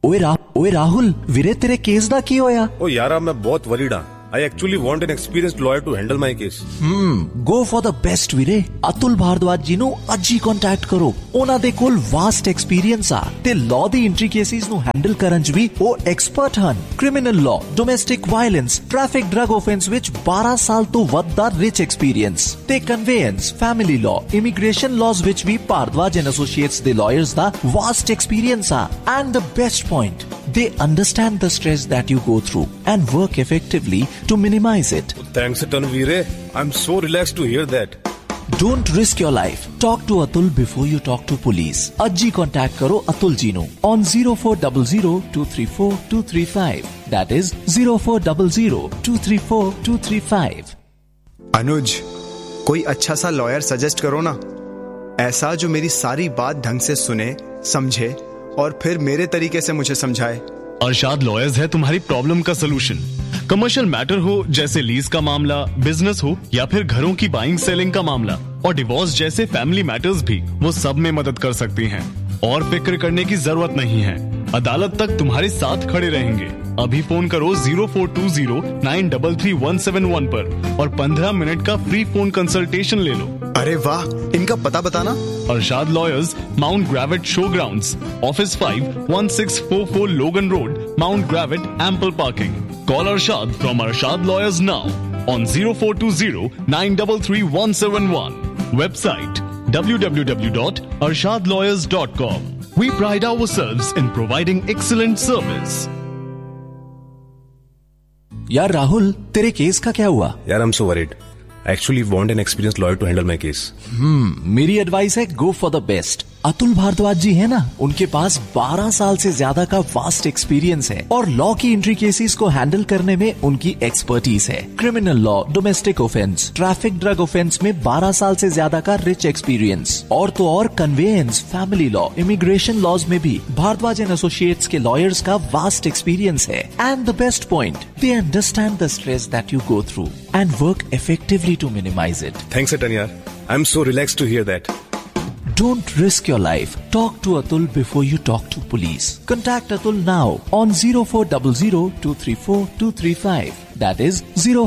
ओए राहुल वीरे तेरे केस दा की होया? ओ यारा मैं बहुत वरीड हां। I actually want an experienced lawyer to handle my case. Go for the best ਵੀਰੇ। ਅਤੁਲ ਭਾਰਦਵਾਜ ਜੀ ਨੂੰ ਅੱਜ ਹੀ ਕੰਟੈਕਟ ਕਰੋ। ਉਹਨਾਂ ਦੇ ਕੋਲ ਵਾਸਟ ਐਕਸਪੀਰੀਅੰਸ ਆ ਤੇ ਲਾਅ ਦੀ ਇੰਟ੍ਰਿਕੇਸੀਜ਼ ਨੂੰ ਹੈਂਡਲ ਕਰਨ 'ਚ ਵੀ ਉਹ ਐਕਸਪਰਟ ਹਨ। Criminal law, domestic violence, traffic drug offence ਵਿੱਚ 12 ਸਾਲ ਤੋਂ ਵੱਧ ਦਾ ਰਿਚ ਐਕਸਪੀਰੀਅੰਸ ਤੇ ਕਨਵੇਅੰਸ, ਫੈਮਿਲੀ ਲਾਅ, ਇਮੀਗ੍ਰੇਸ਼ਨ ਲਾਜ਼ ਵਿੱਚ ਵੀ ਭਾਰਦਵਾਜ ਐਂਡ ਐਸੋਸੀਏਟਸ ਦੇ ਲਾਇਰਸ ਦਾ ਵਾਸਟ ਐਕਸਪੀਰੀਅੰਸ ਆ। And the best point, they understand the stress that you go through and work effectively to minimize it. Thanks a ton, Veere. I'm so relaxed to hear that. Don't risk your life. Talk to Atul before you talk to police. Ajji contact karo Atul ji nu on 0400234235. That is 0400234235. अनुज, कोई अच्छा सा lawyer suggest करो ना, ऐसा जो मेरी सारी बात ढंग से सुने, समझे और फिर मेरे तरीके से मुझे समझाए। अरशाद लॉयर्स है तुम्हारी प्रॉब्लम का सोल्यूशन। कमर्शियल मैटर हो जैसे लीज का मामला, बिजनेस हो या फिर घरों की बाइंग सेलिंग का मामला और डिवोर्स जैसे फैमिली मैटर्स भी वो सब में मदद कर सकती हैं। और फिक्र करने की जरूरत नहीं है, अदालत तक तुम्हारे साथ खड़े रहेंगे। अभी फोन करो 0420933171 पर और 15 मिनट का फ्री फोन कंसल्टेशन ले लो। अरे वाह, इनका पता बताना। Arshad lawyers, mount ग्रेविट show grounds, office 5, 1644 लोगन road, mount ग्रेविट, ample parking. Call Arshad from Arshad lawyers now on 0420933171. Website www.arshadlawyers.com. We pride ourselves in providing excellent service. यार राहुल तेरे केस का क्या हुआ? यार I'm so worried. I actually want an experienced lawyer to handle my case. मेरी advice है go for the best. Atul Bhardwaj जी है ना, उनके पास 12 साल से ज्यादा का वास्ट एक्सपीरियंस है और लॉ की इंट्रिकेसीज को हैंडल करने में उनकी एक्सपर्टीज है। Criminal law, domestic offence, traffic drug offence में 12 साल से ज्यादा का रिच एक्सपीरियंस और तो और conveyance, family law, immigration laws में भी भारद्वाज एंड एसोसिएट्स के लॉयर्स का वास्ट एक्सपीरियंस है। And the best point, they understand the stress that you go through and work effectively to minimize it. Thanks Atan yaar. I'm so relaxed to hear that. Don't risk your life. Talk to Atul before you talk to police. Contact Atul now on 0400234235. That is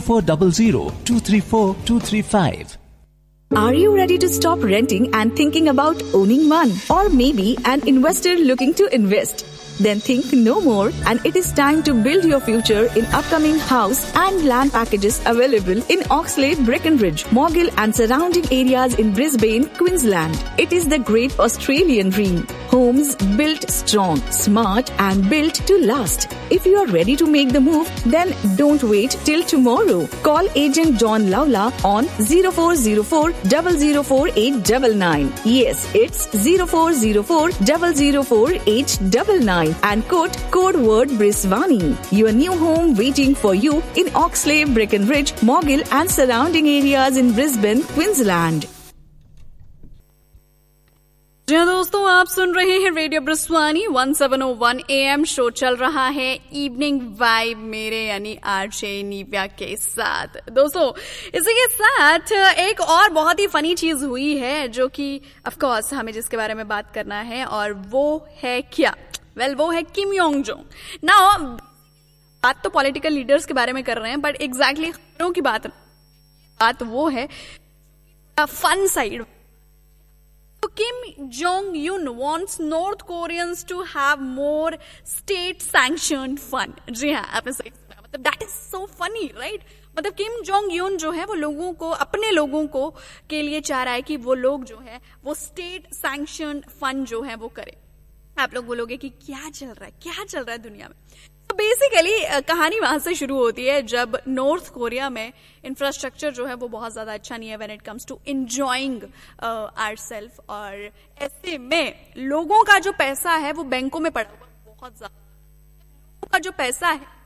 0400234235. Are you ready to stop renting and thinking about owning one? Or maybe an investor looking to invest? Then think no more, and it is time to build your future in upcoming house and land packages available in Oxlade, Breckenridge, Morgill and surrounding areas in Brisbane, Queensland. It is the great Australian dream. Homes built strong, smart and built to last. If you are ready to make the move, then don't wait till tomorrow. Call agent John Lawla on 0404 004 899. Yes, it's 0404 004 899. And quote code word Brisbane. Your new home waiting for you in Oxlade, Breckenridge, Morgill and surrounding areas in Brisbane, Queensland. जी दोस्तों, आप सुन रहे हैं radio ब्रिस्वानी 1701 AM। Show चल रहा है evening vibe मेरे यानी RJ Nivea के साथ। दोस्तों, इसी के साथ एक और बहुत ही फनी चीज हुई है जो कि ऑफ कोर्स हमें जिसके बारे में बात करना है, और वो है क्या? वो है किम योंग जोंग। नाउ बात तो पॉलिटिकल लीडर्स के बारे में कर रहे हैं, बट एग्जैक्टली खबरों की बात वो है fun side. Kim Jong-un wants North Koreans to have more state-sanctioned fun. जी हाँ, आपने सही सुना। मतलब that is so funny, right? मतलब किम जोंग यून जो है वो लोगों को, अपने लोगों को के लिए चाह रहा है कि वो लोग जो है वो स्टेट सैंक्शन फन जो है वो करे। आप लोग बोलोगे कि क्या चल रहा है दुनिया में। तो बेसिकली कहानी वहां से शुरू होती है जब नॉर्थ कोरिया में इंफ्रास्ट्रक्चर जो है वो बहुत ज्यादा अच्छा नहीं है when it comes to enjoying ourselves, और ऐसे में लोगों का जो पैसा है वो बैंकों में पड़ा हुआ बहुत ज्यादा। लोगों का जो पैसा है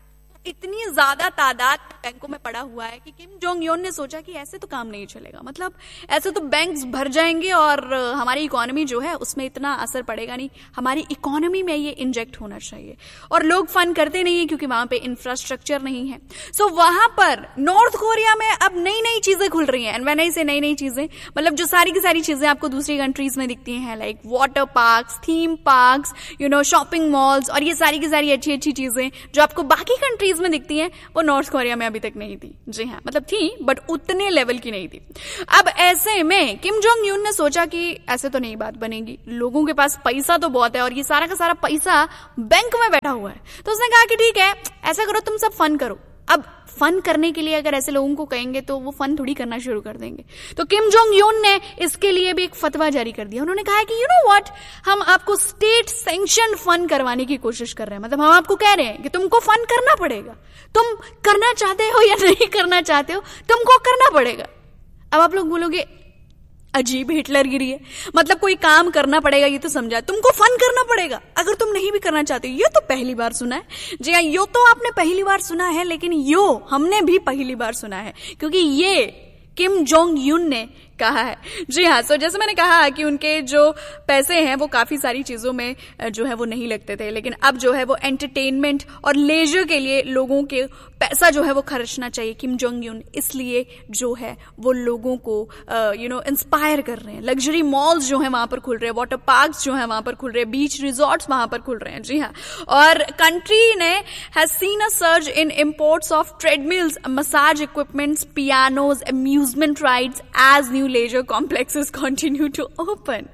इतनी ज्यादा तादाद बैंकों में पड़ा हुआ है कि किम जोंग यून ने सोचा कि ऐसे तो काम नहीं चलेगा, मतलब ऐसे तो बैंक्स भर जाएंगे और हमारी इकोनॉमी जो है उसमें इतना असर पड़ेगा नहीं, हमारी इकोनॉमी में ये इंजेक्ट होना चाहिए। और लोग फंड करते नहीं है क्योंकि वहां पे इंफ्रास्ट्रक्चर नहीं है। सो वहां पर नॉर्थ कोरिया में अब नई नई चीजें खुल रही हैं। एंड व्हेन आई से नई नई चीजें, मतलब जो सारी की सारी चीजें आपको दूसरी कंट्रीज में दिखती हैं, like water parks, theme parks, shopping malls, और ये सारी की सारी अच्छी अच्छी चीजें जो आपको बाकी कंट्रीज में दिखती हैं, वो नॉर्थ कोरिया में अभी तक नहीं थी। जी हाँ, मतलब थी बट उतने लेवल की नहीं थी। अब ऐसे में किम जोंग यून ने सोचा कि ऐसे तो नहीं बात बनेगी, लोगों के पास पैसा तो बहुत है और ये सारा का सारा पैसा बैंक में बैठा हुआ है। तो उसने कहा कि ठीक है, ऐसा करो, तुम सब फन करो। अब फन करने के लिए अगर ऐसे लोगों को कहेंगे तो वो फन थोड़ी करना शुरू कर देंगे। तो किम जोंग यून ने इसके लिए भी एक फतवा जारी कर दिया। उन्होंने कहा कि यू नो व्हाट, हम आपको स्टेट सैंक्शन फन करवाने की कोशिश कर रहे हैं। मतलब हम आपको कह रहे हैं कि तुमको फन करना पड़ेगा, तुम करना चाहते हो या नहीं करना चाहते हो, तुमको करना पड़ेगा। अब आप लोग बोलोगे अजीब हिटलरगिरी है, मतलब कोई काम करना पड़ेगा ये तो समझा, तुमको फन करना पड़ेगा अगर तुम नहीं भी करना चाहते। ये तो पहली बार सुना है। जी हाँ, यो तो आपने पहली बार सुना है, लेकिन यो हमने भी पहली बार सुना है क्योंकि ये किम जोंग यून ने कहा है। जी हाँ, सो जैसे मैंने कहा कि उनके जो पैसे हैं वो काफी सारी चीजों में जो है वो नहीं लगते थे, लेकिन अब जो है वो एंटरटेनमेंट और लेजर के लिए लोगों के पैसा जो है वो खर्चना चाहिए। किम जोंग यून इसलिए जो है वो लोगों को इंस्पायर कर रहे हैं। लग्जरी मॉल्स जो है वहां पर खुल रहे हैं, वाटर पार्क्स जो है वहां पर खुल रहे हैं, बीच रिजॉर्ट्स वहां पर खुल रहे हैं। जी हाँ, और कंट्री ने has seen a surge in imports of treadmills, massage equipments, pianos, amusement rides as new leisure complexes continue to open.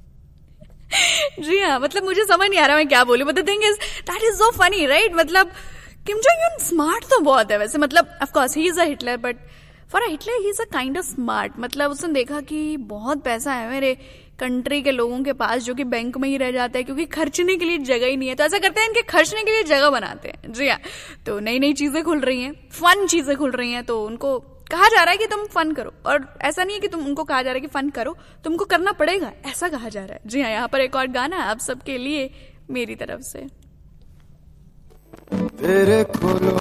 जी हाँ, मतलब मुझे समझ नहीं आ रहा मैं क्या बोलूं, but the thing is that is so funny, right? मतलब किम जोंग यून स्मार्ट तो बहुत है वैसे, मतलब of course he is a Hitler, but for a Hitler he is a kind of smart। मतलब उसने देखा कि बहुत पैसा है मेरे कंट्री के लोगों के पास जो कि बैंक में ही रह जाता है क्योंकि खर्चने के लिए जगह ही नहीं है, तो ऐसा करते हैं इनके खर्चने के लिए जगह बनाते हैं। जी हाँ, तो नई नई चीजें खुल रही हैं, फन चीजें खुल रही हैं, तो उनको कहा जा रहा है कि तुम फन करो। और ऐसा नहीं है कि तुम उनको कहा जा रहा है कि फन करो, तुमको करना पड़ेगा, ऐसा कहा जा रहा है। जी हाँ, यहाँ पर एक और गाना है आप सबके लिए मेरी तरफ से। तेरे खोलो